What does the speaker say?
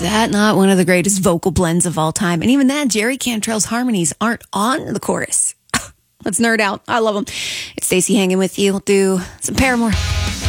that not one of the greatest vocal blends of all time? And even then, Jerry Cantrell's harmonies aren't on the chorus. Let's nerd out. I love them. It's Stacey hanging with you. We'll do some Paramore.